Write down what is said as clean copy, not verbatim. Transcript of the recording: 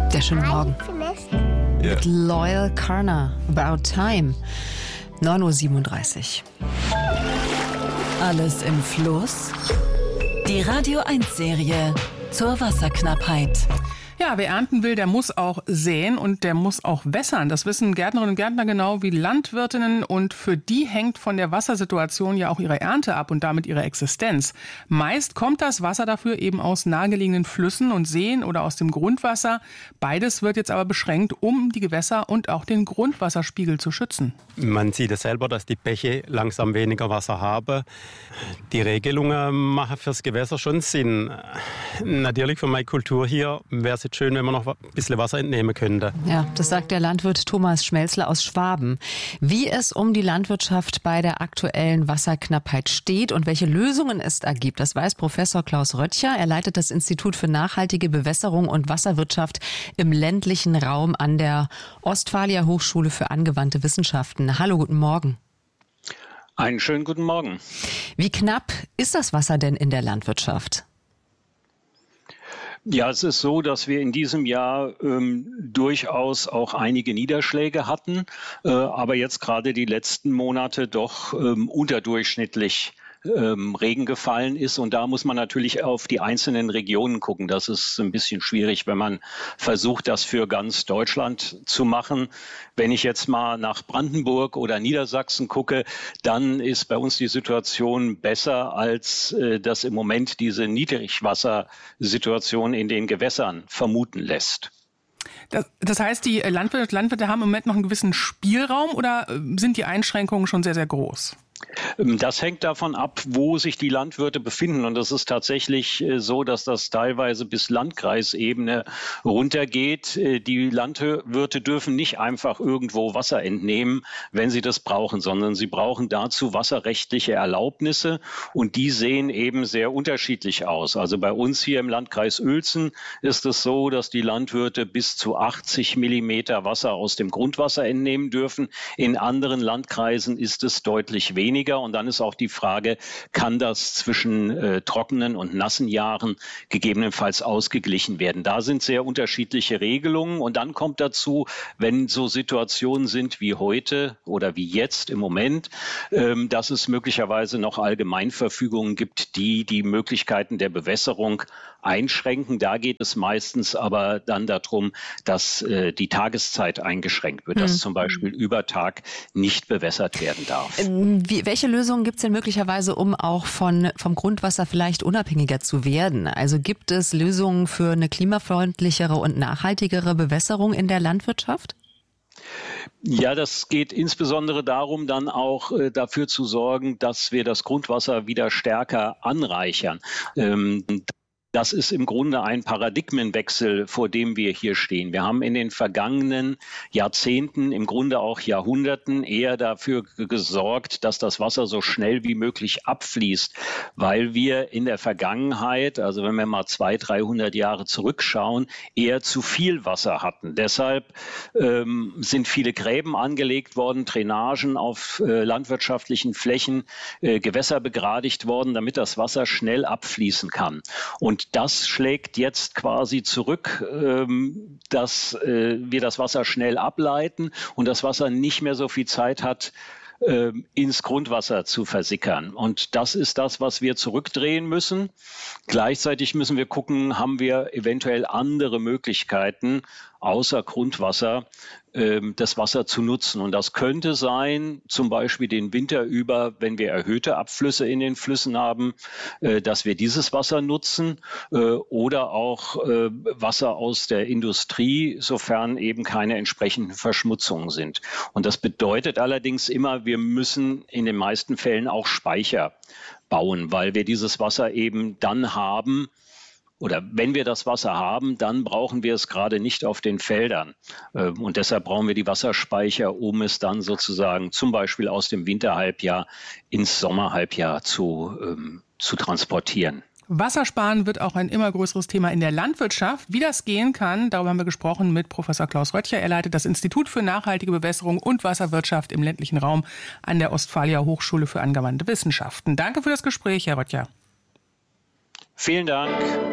Ja, schönen Morgen. Mit Loyal Carner, About Time. 9:37 Uhr. Alles im Fluss? Die Radio 1-Serie zur Wasserknappheit. Ja, wer ernten will, der muss auch säen und der muss auch wässern. Das wissen Gärtnerinnen und Gärtner genau wie Landwirtinnen. Und für die hängt von der Wassersituation ja auch ihre Ernte ab und damit ihre Existenz. Meist kommt das Wasser dafür eben aus nahegelegenen Flüssen und Seen oder aus dem Grundwasser. Beides wird jetzt aber beschränkt, um die Gewässer und auch den Grundwasserspiegel zu schützen. Man sieht es selber, dass die Bäche langsam weniger Wasser haben. Die Regelungen machen fürs Gewässer schon Sinn. Natürlich für meine Kultur hier wäre es schön, wenn man noch ein bisschen Wasser entnehmen könnte. Ja, das sagt der Landwirt Thomas Schmelzler aus Schwaben. Wie es um die Landwirtschaft bei der aktuellen Wasserknappheit steht und welche Lösungen es da gibt, das weiß Professor Klaus Röttcher. Er leitet das Institut für nachhaltige Bewässerung und Wasserwirtschaft im ländlichen Raum an der Ostfalia Hochschule für angewandte Wissenschaften. Hallo, guten Morgen. Einen schönen guten Morgen. Wie knapp ist das Wasser denn in der Landwirtschaft? Ja, es ist so, dass wir in diesem Jahr durchaus auch einige Niederschläge hatten, aber jetzt gerade die letzten Monate doch unterdurchschnittlich Regen gefallen ist. Und da muss man natürlich auf die einzelnen Regionen gucken. Das ist ein bisschen schwierig, wenn man versucht, das für ganz Deutschland zu machen. Wenn ich jetzt mal nach Brandenburg oder Niedersachsen gucke, dann ist bei uns die Situation besser, als das im Moment diese Niedrigwassersituation in den Gewässern vermuten lässt. Das heißt, die Landwirte haben im Moment noch einen gewissen Spielraum oder sind die Einschränkungen schon sehr, sehr groß? Das hängt davon ab, wo sich die Landwirte befinden. Und es ist tatsächlich so, dass das teilweise bis Landkreisebene runtergeht. Die Landwirte dürfen nicht einfach irgendwo Wasser entnehmen, wenn sie das brauchen, sondern sie brauchen dazu wasserrechtliche Erlaubnisse. Und die sehen eben sehr unterschiedlich aus. Also bei uns hier im Landkreis Uelzen ist es so, dass die Landwirte bis zu 80 Millimeter Wasser aus dem Grundwasser entnehmen dürfen. In anderen Landkreisen ist es deutlich weniger. Und dann ist auch die Frage, kann das zwischen trockenen und nassen Jahren gegebenenfalls ausgeglichen werden? Da sind sehr unterschiedliche Regelungen. Und dann kommt dazu, wenn so Situationen sind wie heute oder wie jetzt im Moment, dass es möglicherweise noch Allgemeinverfügungen gibt, die die Möglichkeiten der Bewässerung einschränken. Da geht es meistens aber dann darum, dass die Tageszeit eingeschränkt wird, dass zum Beispiel über Tag nicht bewässert werden darf. Welche Lösungen gibt es denn möglicherweise, um auch vom Grundwasser vielleicht unabhängiger zu werden? Also gibt es Lösungen für eine klimafreundlichere und nachhaltigere Bewässerung in der Landwirtschaft? Ja, das geht insbesondere darum, dann auch dafür zu sorgen, dass wir das Grundwasser wieder stärker anreichern. Das ist im Grunde ein Paradigmenwechsel, vor dem wir hier stehen. Wir haben in den vergangenen Jahrzehnten, im Grunde auch Jahrhunderten eher dafür gesorgt, dass das Wasser so schnell wie möglich abfließt, weil wir in der Vergangenheit, also wenn wir mal 200, 300 Jahre zurückschauen, eher zu viel Wasser hatten. Deshalb sind viele Gräben angelegt worden, Drainagen auf landwirtschaftlichen Flächen, Gewässer begradigt worden, damit das Wasser schnell abfließen kann. Und das schlägt jetzt quasi zurück, dass wir das Wasser schnell ableiten und das Wasser nicht mehr so viel Zeit hat, ins Grundwasser zu versickern. Und das ist das, was wir zurückdrehen müssen. Gleichzeitig müssen wir gucken, haben wir eventuell andere Möglichkeiten, außer Grundwasser, das Wasser zu nutzen. Und das könnte sein, zum Beispiel den Winter über, wenn wir erhöhte Abflüsse in den Flüssen haben, dass wir dieses Wasser nutzen oder auch Wasser aus der Industrie, sofern eben keine entsprechenden Verschmutzungen sind. Und das bedeutet allerdings immer, wir müssen in den meisten Fällen auch Speicher bauen, weil wir dieses Wasser eben dann haben, oder wenn wir das Wasser haben, dann brauchen wir es gerade nicht auf den Feldern. Und deshalb brauchen wir die Wasserspeicher, um es dann sozusagen zum Beispiel aus dem Winterhalbjahr ins Sommerhalbjahr zu transportieren. Wassersparen wird auch ein immer größeres Thema in der Landwirtschaft. Wie das gehen kann, darüber haben wir gesprochen mit Professor Klaus Röttcher. Er leitet das Institut für nachhaltige Bewässerung und Wasserwirtschaft im ländlichen Raum an der Ostfalia Hochschule für angewandte Wissenschaften. Danke für das Gespräch, Herr Röttcher. Vielen Dank.